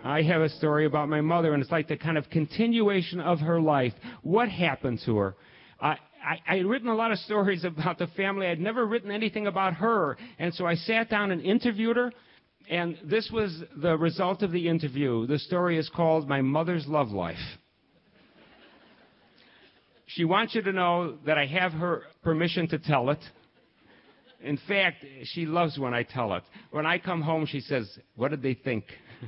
I have a story about my mother, and it's like the kind of continuation of her life. What happened to her? I'd written a lot of stories about the family. I'd never written anything about her. And so I sat down and interviewed her, and this was the result of the interview. The story is called My Mother's Love Life. She wants you to know that I have her permission to tell it. In fact, she loves when I tell it. When I come home, she says, "What did they think?"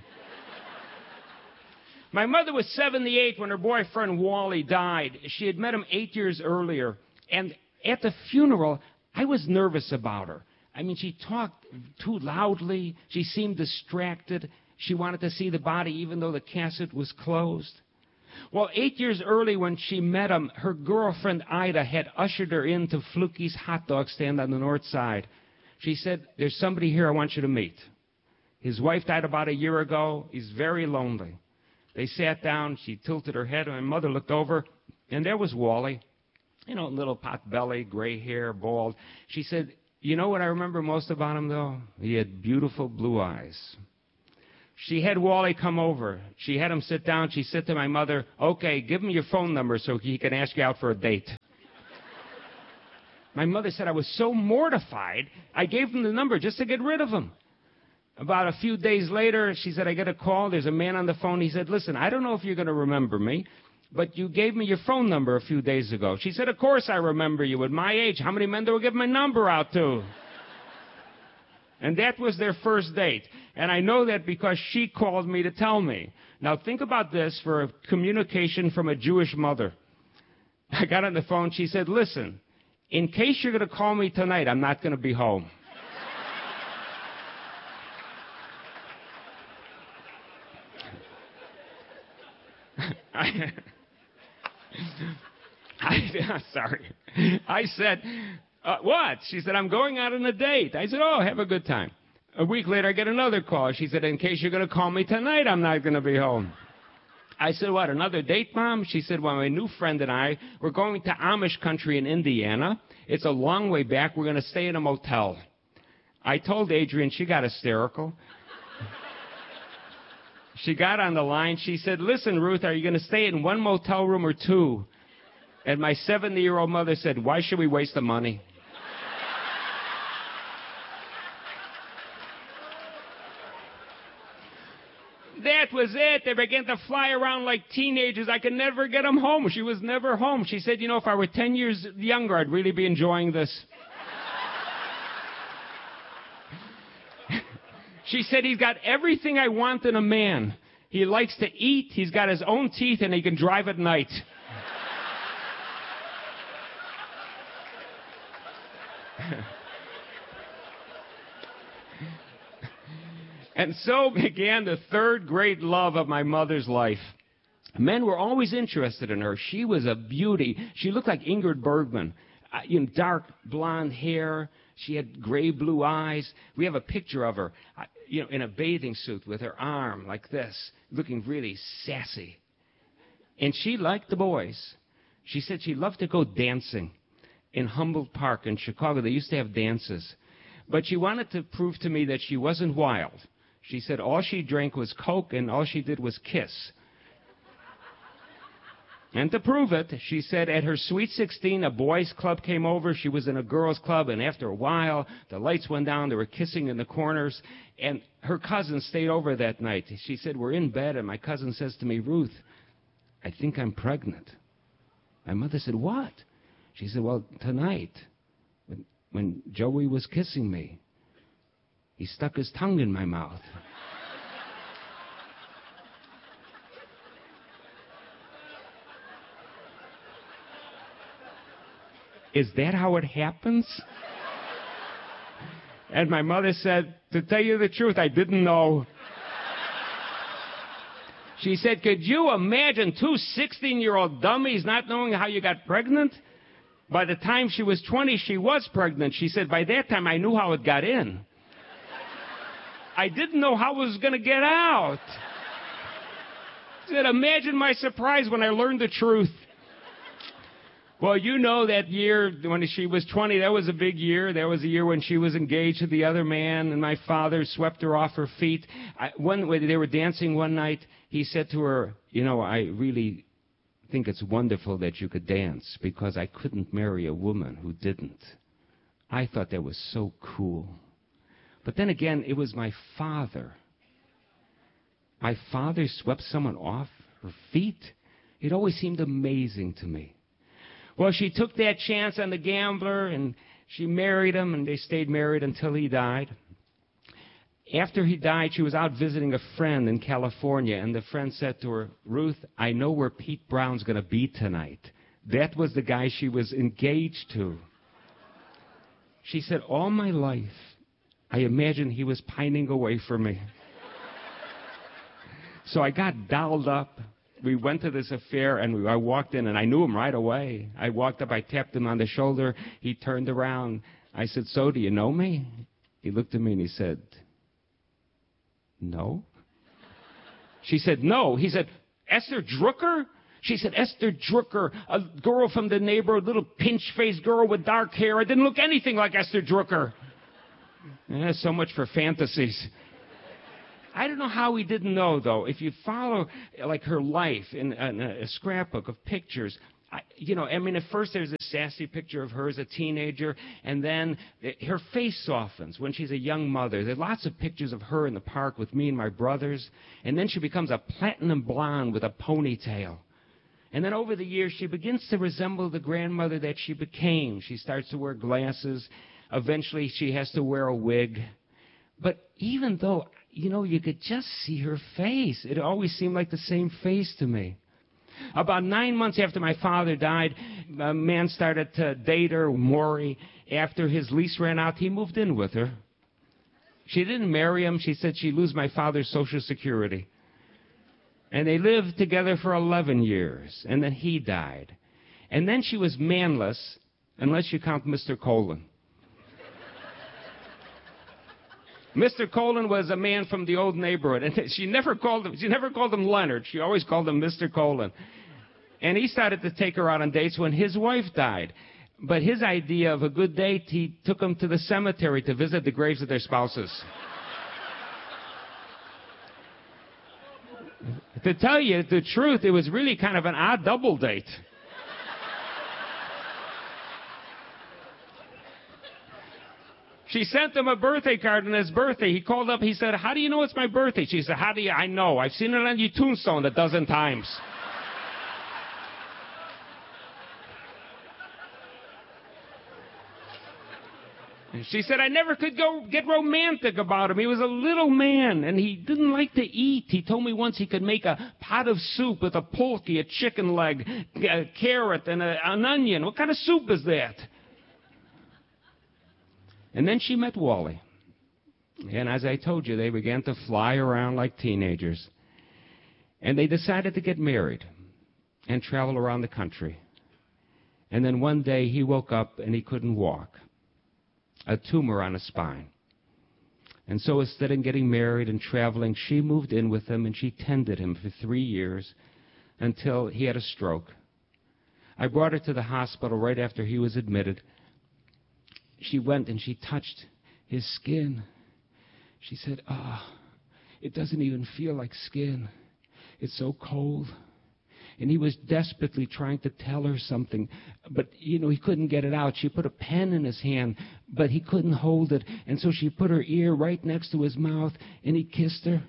My mother was 78 when her boyfriend Wally died. She had met him 8 years earlier. And at the funeral, I was nervous about her. I mean, she talked too loudly. She seemed distracted. She wanted to see the body even though the casket was closed. Well, 8 years early when she met him, her girlfriend Ida had ushered her into Fluky's hot dog stand on the north side. She said, "There's somebody here I want you to meet. His wife died about a year ago. He's very lonely." They sat down. She tilted her head. My mother looked over, and there was Wally. You know, little pot belly, gray hair, bald. She said, "You know what I remember most about him, though? He had beautiful blue eyes." She had Wally come over. She had him sit down. She said to my mother, "Okay, give him your phone number so he can ask you out for a date." My mother said I was so mortified, I gave him the number just to get rid of him. About a few days later, she said, "I get a call. There's a man on the phone." He said, "Listen, I don't know if you're going to remember me, but you gave me your phone number a few days ago." She said, "Of course I remember you. At my age, how many men do I give my number out to?" And that was their first date. And I know that because she called me to tell me. Now think about this for a communication from a Jewish mother. I got on the phone. She said, "Listen, in case you're going to call me tonight, I'm not going to be home." Sorry. I said, "What?" She said, "I'm going out on a date." I said, "Oh, have a good time." A week later, I get another call. She said, "In case you're going to call me tonight, I'm not going to be home." I said, "What, another date, Mom?" She said, "Well, my new friend and I, we're going to Amish country in Indiana. It's a long way back. We're going to stay in a motel." I told Adrienne. She got hysterical. She got on the line. She said, "Listen, Ruth, are you going to stay in one motel room or two?" And my 70-year-old mother said, "Why should we waste the money?" That was it. They began to fly around like teenagers. I could never get them home. She was never home. She said, "You know, if I were 10 years younger, I'd really be enjoying this." She said, "He's got everything I want in a man. He likes to eat, he's got his own teeth, and he can drive at night." And so began the third great love of my mother's life. Men were always interested in her. She was a beauty. She looked like Ingrid Bergman. Dark blonde hair. She had gray blue eyes. We have a picture of her, in a bathing suit with her arm like this, looking really sassy. And she liked the boys. She said she loved to go dancing in Humboldt Park in Chicago. They used to have dances. But she wanted to prove to me that she wasn't wild. She said all she drank was Coke and all she did was kiss. And to prove it, she said at her Sweet 16, a boys' club came over. She was in a girls' club, and after a while, the lights went down. They were kissing in the corners, and her cousin stayed over that night. She said, "We're in bed, and my cousin says to me, 'Ruth, I think I'm pregnant.'" My mother said, "What?" She said, "Well, tonight, when Joey was kissing me, he stuck his tongue in my mouth." Is that how it happens? And my mother said, "To tell you the truth, I didn't know." She said, "Could you imagine two 16-year-old dummies not knowing how you got pregnant?" By the time she was 20, she was pregnant. She said, "By that time, I knew how it got in. I didn't know how it was going to get out." She said, "Imagine my surprise when I learned the truth." Well, you know that year when she was 20, that was a big year. That was a year when she was engaged to the other man, and my father swept her off her feet. When they were dancing one night, he said to her, you know, I really think it's wonderful that you could dance because I couldn't marry a woman who didn't. I thought that was so cool. But then again, it was my father. My father swept someone off her feet? It always seemed amazing to me. Well, she took that chance on the gambler, and she married him, and they stayed married until he died. After he died, she was out visiting a friend in California, and the friend said to her, Ruth, I know where Pete Brown's going to be tonight. That was the guy she was engaged to. She said, all my life, I imagined he was pining away for me. So I got dolled up. We went to this affair, and I walked in, and I knew him right away. I walked up, I tapped him on the shoulder. He turned around. I said, so do you know me? He looked at me, and he said, no. She said, no. He said, Esther Drucker? She said, Esther Drucker, a girl from the neighborhood, little pinch-faced girl with dark hair. I didn't look anything like Esther Drucker. So much for fantasies. I don't know how he didn't know, though. If you follow, like, her life in a scrapbook of pictures, at first there's a sassy picture of her as a teenager, and then her face softens when she's a young mother. There are lots of pictures of her in the park with me and my brothers, and then she becomes a platinum blonde with a ponytail. And then over the years, she begins to resemble the grandmother that she became. She starts to wear glasses. Eventually, she has to wear a wig. But even though, you could just see her face, it always seemed like the same face to me. About 9 months after my father died, a man started to date her, Maury. After his lease ran out, he moved in with her. She didn't marry him. She said she'd lose my father's Social Security. And they lived together for 11 years. And then he died. And then she was manless, unless you count Mr. Colin. Mr. Colin was a man from the old neighborhood, and she never called him Leonard. She always called him Mr. Colin. And he started to take her out on dates when his wife died. But his idea of a good date, he took them to the cemetery to visit the graves of their spouses. To tell you the truth, it was really kind of an odd double date. She sent him a birthday card on his birthday. He called up. He said, how do you know it's my birthday? She said, how do you? I know. I've seen it on your tombstone a dozen times. And she said, I never could get romantic about him. He was a little man, and he didn't like to eat. He told me once he could make a pot of soup with a pulky, a chicken leg, a carrot, and an onion. What kind of soup is that? And then she met Wally. And as I told you, they began to fly around like teenagers. And they decided to get married and travel around the country. And then one day he woke up and he couldn't walk. A tumor on his spine. And so instead of getting married and traveling, she moved in with him and she tended him for 3 years until he had a stroke. I brought her to the hospital right after he was admitted. She went and she touched his skin. She said, it doesn't even feel like skin. It's so cold. And he was desperately trying to tell her something, but, he couldn't get it out. She put a pen in his hand, but he couldn't hold it. And so she put her ear right next to his mouth, and he kissed her.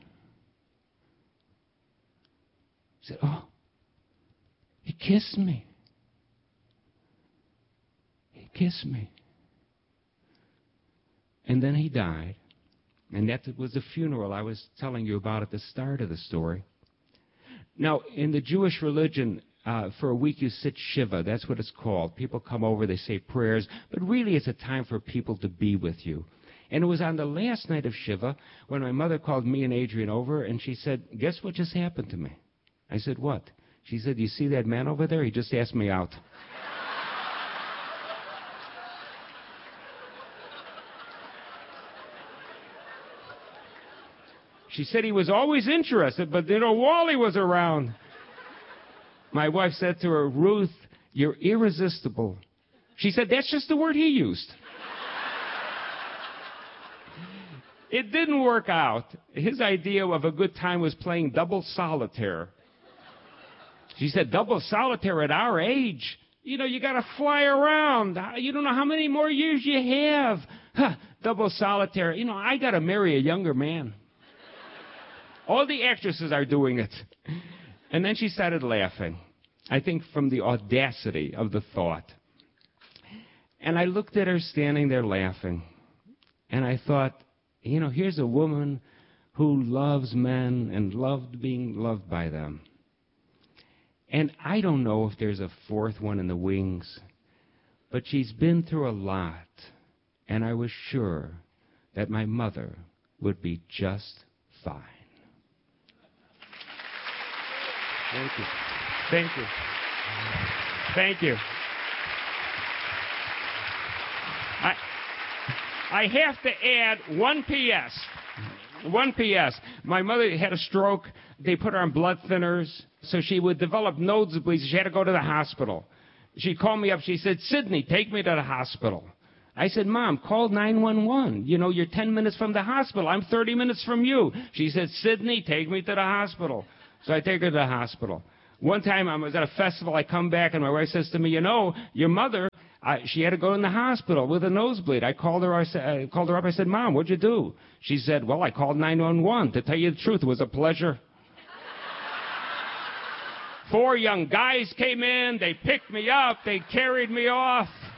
He said, he kissed me. He kissed me. And then he died. And that was the funeral I was telling you about at the start of the story. Now, in the Jewish religion, for a week you sit Shiva. That's what it's called. People come over, they say prayers, but really it's a time for people to be with you. And it was on the last night of Shiva when my mother called me and Adrian over, and she said, guess what just happened to me? I said, what? She said, you see that man over there? He just asked me out. She said he was always interested, but Wally was around. My wife said to her, Ruth, You're irresistible. She said, that's just the word he used. It didn't work out. His idea of a good time was playing double solitaire. She said, double solitaire at our age? You know, you got to fly around. You don't know how many more years you have. Huh, double solitaire. You know, I got to marry a younger man. All the actresses are doing it. And then she started laughing. I think from the audacity of the thought. And I looked at her standing there laughing. And I thought, you know, here's a woman who loves men and loved being loved by them. And I don't know if there's a fourth one in the wings, but she's been through a lot. And I was sure that my mother would be just fine. Thank you. Thank you. Thank you. I have to add one P.S. One P.S. My mother had a stroke. They put her on blood thinners, so she would develop nosebleeds. She had to go to the hospital. She called me up. She said, Sidney, take me to the hospital. I said, Mom, call 911. You know, you're 10 minutes from the hospital. I'm 30 minutes from you. She said, Sidney, take me to the hospital. So I take her to the hospital. One time I was at a festival. I come back, and my wife says to me, you know, your mother, she had to go in the hospital with a nosebleed. I called her up. I said, Mom, what'd you do? She said, well, I called 911. To tell you the truth, it was a pleasure. 4 young guys came in. They picked me up. They carried me off.